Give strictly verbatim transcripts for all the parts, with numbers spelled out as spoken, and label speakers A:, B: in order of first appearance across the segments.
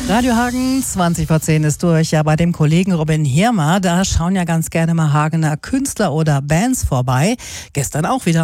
A: Radio Hagen, zwanzig vor zehn ist durch. Ja, bei dem Kollegen Robin Hirmer, da schauen ja ganz gerne mal Hagener Künstler oder Bands vorbei. Gestern auch wieder.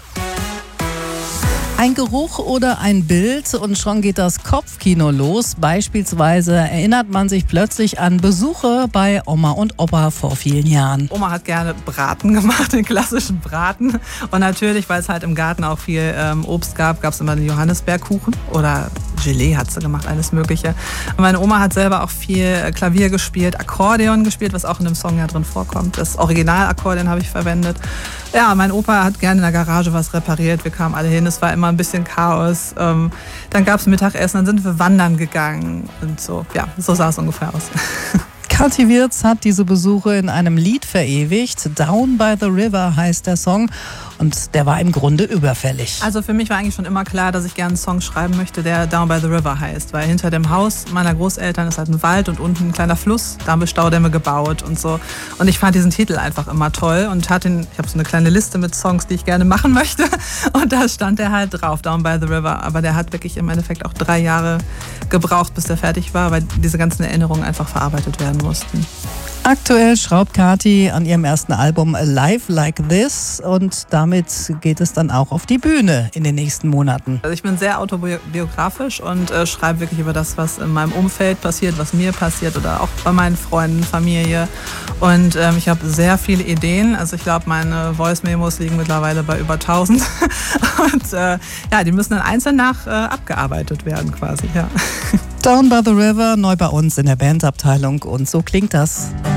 A: Ein Geruch oder ein Bild und schon geht das Kopfkino los. Beispielsweise erinnert man sich plötzlich an Besuche bei Oma und Opa vor vielen Jahren.
B: Oma hat gerne Braten gemacht, den klassischen Braten. Und natürlich, weil es halt im Garten auch viel ähm, Obst gab, gab es immer den Johannisbeerkuchen oder Gelee hat sie gemacht, alles Mögliche. Und meine Oma hat selber auch viel Klavier gespielt, Akkordeon gespielt, was auch in dem Song ja drin vorkommt. Das Original-Akkordeon habe ich verwendet. Ja, mein Opa hat gerne in der Garage was repariert. Wir kamen alle hin, es war immer ein bisschen Chaos. Ähm, dann gab es Mittagessen, dann sind wir wandern gegangen und so. Ja, so sah es ungefähr aus.
A: Kathi Wirz hat diese Besuche in einem Lied verewigt. Down by the River heißt der Song und der war im Grunde überfällig.
B: Also für mich war eigentlich schon immer klar, dass ich gerne einen Song schreiben möchte, der Down by the River heißt. Weil hinter dem Haus meiner Großeltern ist halt ein Wald und unten ein kleiner Fluss. Da haben wir Staudämme gebaut und so. Und ich fand diesen Titel einfach immer toll und hatte ihn, ich habe so eine kleine Liste mit Songs, die ich gerne machen möchte. Und da stand der halt drauf, Down by the River. Aber der hat wirklich im Endeffekt auch drei Jahre gebraucht, bis der fertig war, weil diese ganzen Erinnerungen einfach verarbeitet werden mussten.
A: Aktuell schraubt Kathi an ihrem ersten Album Live Like This und damit geht es dann auch auf die Bühne in den nächsten Monaten.
B: Also ich bin sehr autobiografisch und äh, schreibe wirklich über das, was in meinem Umfeld passiert, was mir passiert oder auch bei meinen Freunden, Familie. Und ähm, ich habe sehr viele Ideen. Also ich glaube, meine Voice-Memos liegen mittlerweile bei über tausend. Und äh, ja, die müssen dann einzeln nach äh, abgearbeitet werden quasi, ja.
A: Down by the River, neu bei uns in der Bandabteilung und so klingt das.